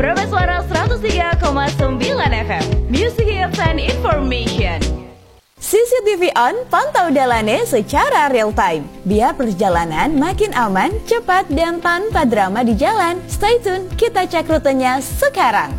Permai Suara 103,9 FM, Music Hits and Information. CCTV on, pantau Dalane secara real time. Biar perjalanan makin aman, cepat, dan tanpa drama di jalan. Stay tune, kita cek rutenya sekarang.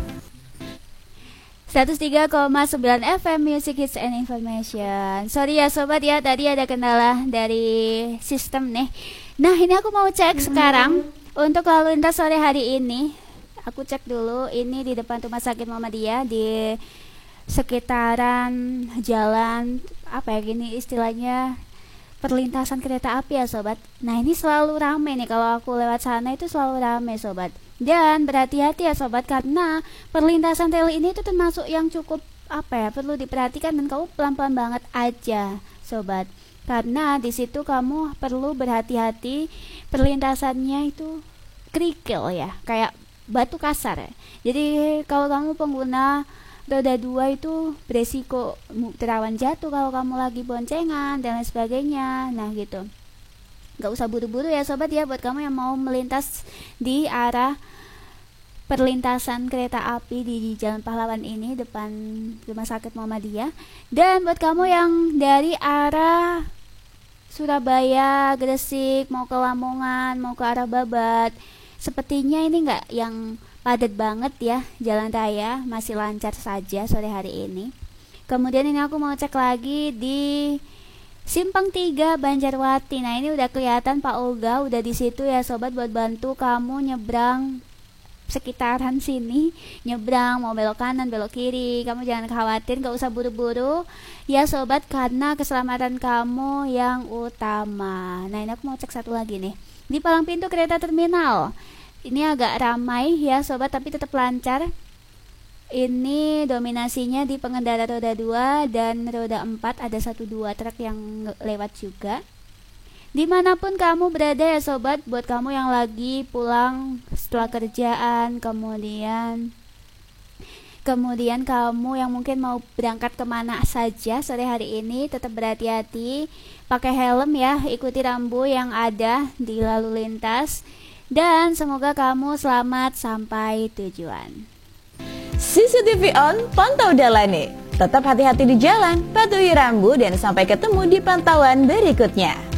103,9 FM Music Hits and Information. Sorry ya sobat ya, tadi ada kendala dari sistem nih. Nah ini aku mau cek sekarang untuk lalu lintas sore hari ini. Aku cek dulu ini di depan Rumah Sakit Muhammadiyah, di sekitaran jalan apa ya gini istilahnya, perlintasan kereta api ya sobat. Nah ini selalu rame nih, kalau aku lewat sana itu selalu rame sobat. Dan berhati-hati ya sobat, karena perlintasan rel ini itu termasuk yang cukup apa ya, perlu diperhatikan, dan kamu pelan-pelan banget aja sobat. Karena di situ kamu perlu berhati-hati, perlintasannya itu kerikil ya, kayak batu kasar ya. Jadi kalau kamu pengguna roda 2 itu beresiko rawan jatuh kalau kamu lagi boncengan dan lain sebagainya. Nah gitu, gak usah buru-buru ya sobat ya, buat kamu yang mau melintas di arah perlintasan kereta api di Jalan Pahlawan ini depan Rumah Sakit Muhammadiyah. Dan buat kamu yang dari arah Surabaya, Gresik, mau ke Lamongan, mau ke arah Babat, sepertinya ini nggak yang padat banget ya, jalan raya masih lancar saja sore hari ini. Kemudian ini aku mau cek lagi di Simpang 3 Banjarwati. Nah ini udah kelihatan Pak Olga udah di situ ya sobat, buat bantu kamu nyebrang sekitaran sini, nyebrang mau belok kanan belok kiri. Kamu jangan khawatir, gak usah buru-buru ya sobat, karena keselamatan kamu yang utama. Nah ini aku mau cek satu lagi nih di palang pintu kereta terminal. Ini agak ramai ya sobat, tapi tetap lancar. Ini dominasinya di pengendara roda 2 dan roda 4, ada 1-2 truk yang lewat juga. Dimanapun kamu berada ya sobat, buat kamu yang lagi pulang setelah kerjaan, kemudian kamu yang mungkin mau berangkat kemana saja sore hari ini, tetap berhati-hati, pakai helm ya, ikuti rambu yang ada di lalu lintas, dan semoga kamu selamat sampai tujuan. CCTV on, pantau Dalane. Tetap hati-hati di jalan, patuhi rambu, dan sampai ketemu di pantauan berikutnya.